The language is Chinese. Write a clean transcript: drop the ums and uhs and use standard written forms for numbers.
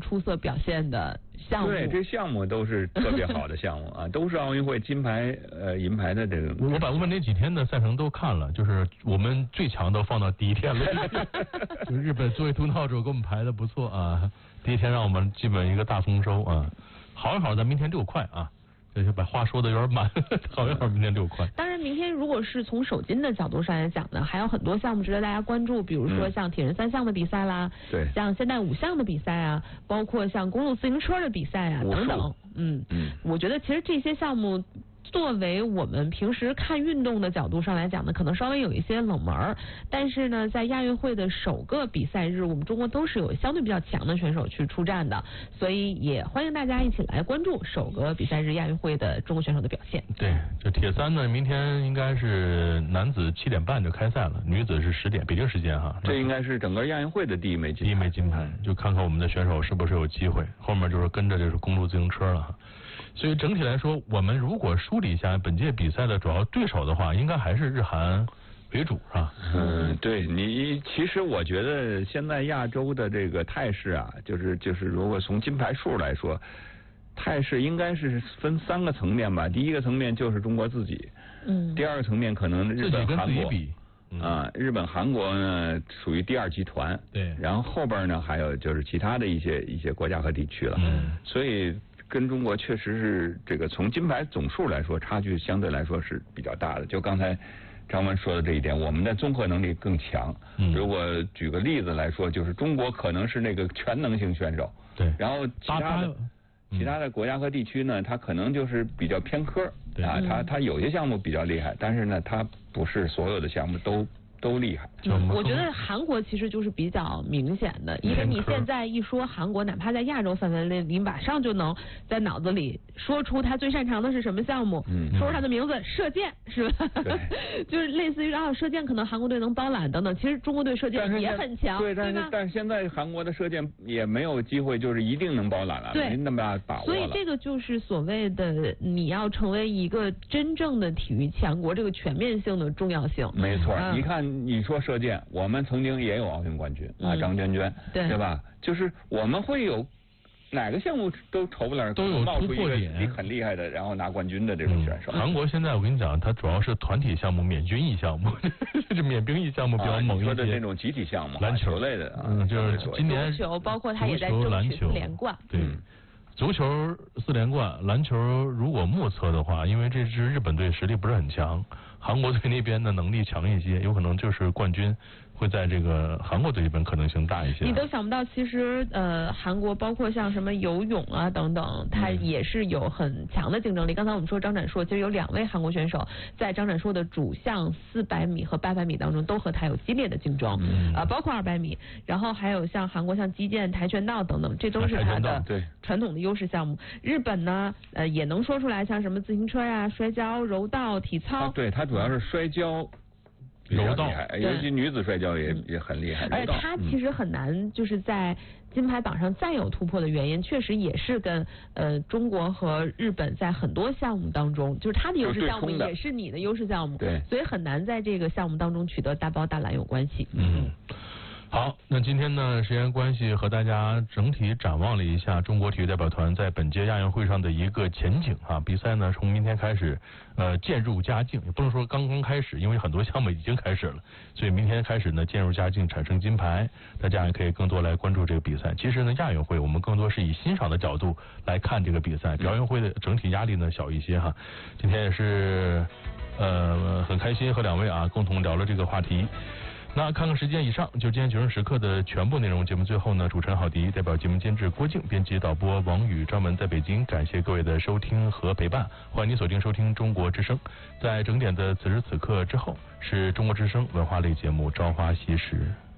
出色表现的项目。 对，这项目都是特别好的项目啊，都是奥运会金牌银牌的这个。 我把我们那几天的赛程都看了，就是我们最强都放到第一天了。就日本作为东道主给我们排的不错啊，第一天让我们基本一个大丰收啊。好一好，咱明天6块啊。这就把话说的有点满，好一会儿明天6块。 当然，明天如果是从首金的角度上来讲呢，还有很多项目值得大家关注，比如说像铁人3项的比赛啦， 对， 像现代5项的比赛啊，包括像公路自行车的比赛啊等等。我觉得其实这些项目，作为我们平时看运动的角度上来讲呢，可能稍微有一些冷门，但是呢，在亚运会的首个比赛日，我们中国都是有相对比较强的选手去出战的，所以也欢迎大家一起来关注首个比赛日亚运会的中国选手的表现。 对，这铁三呢，明天应该是男子7点半就开赛了，女子是10点，北京时间哈。 这应该是整个亚运会的第一枚金牌， 就看看我们的选手是不是有机会，后面就是跟着就是公路自行车了哈。所以整体来说，我们如果梳理一下本届比赛的主要对手的话，应该还是日韩为主，是吧？ 对，其实我觉得现在亚洲的这个态势啊，就是如果从金牌数来说，态势应该是分3个层面吧。第一个层面就是中国自己，第二个层面可能日本、韩国。日本、韩国呢属于第2集团， 对， 然后后边呢还有就是其他的一些国家和地区了，所以跟中国确实是这个从金牌总数来说，差距相对来说是比较大的。就刚才张文说的这一点，我们的综合能力更强。如果举个例子来说，就是中国可能是那个全能型选手， 对， 然后其他的国家和地区呢，它可能就是比较偏科啊，它有些项目比较厉害，但是呢，它不是所有的项目都厉害。 我觉得韩国其实就是比较明显的，因为你现在一说韩国，哪怕在亚洲范围内，你马上就能在脑子里说出他最擅长的是什么项目，说出他的名字，射箭是吧？就是类似于射箭可能韩国队能包揽等等，其实中国队射箭也很强， 对，但是现在韩国的射箭也没有机会，就是一定能包揽了，没那么大把握了。 所以这个就是所谓的你要成为一个真正的体育强国，这个全面性的重要性。 没错，你看你说射箭，我们曾经也有奥运冠军啊，张娟娟，对吧？就是我们会有哪个项目都筹不了， 都有突破点， 很厉害的，然后拿冠军的这种选手。 韩国现在我跟你讲，它主要是团体项目免军役项目，这免兵役项目比较猛一些。 说的这种集体项目， 篮球类的， 就是今年足球，包括他也在争取4连冠。 对。足球4连冠，篮球如果目测的话，因为这支日本队实力不是很强，韩国队那边的能力强一些，有可能就是冠军会在这个韩国队这边可能性大一些。 你都想不到，其实韩国包括像什么游泳啊等等，它也是有很强的竞争力。刚才我们说张展硕，其实有2位韩国选手在张展硕的主项400米和800米当中都和他有激烈的竞争，包括200米，然后还有像韩国像击剑、跆拳道等等，这都是他的传统的优势项目。日本呢，也能说出来，像什么自行车呀、摔跤、柔道、体操。 对，他主要是摔跤。 柔道， 尤其女子摔跤也很厉害。 而且她其实很难，就是在金牌榜上再有突破的原因，确实也是跟中国和日本在很多项目当中，就是她的优势项目也是你的优势项目， 对， 所以很难在这个项目当中取得大包大揽有关系。 好，那今天呢，时间关系和大家整体展望了一下中国体育代表团在本届亚运会上的一个前景啊。比赛呢，从明天开始，渐入佳境，也不能说刚刚开始，因为很多项目已经开始了，所以明天开始呢，渐入佳境，产生金牌，大家也可以更多来关注这个比赛。其实呢，亚运会我们更多是以欣赏的角度来看这个比赛，奥运会的整体压力呢小一些哈。今天也是很开心和2位啊共同聊了这个话题。那看看时间，以上就是今天9时时刻的全部内容。节目最后呢，主持人郝迪代表节目监制郭靖、编辑导播王宇、张文在北京，感谢各位的收听和陪伴。欢迎你锁定收听中国之声，在整点的此时此刻之后是中国之声文化类节目《朝花夕拾》。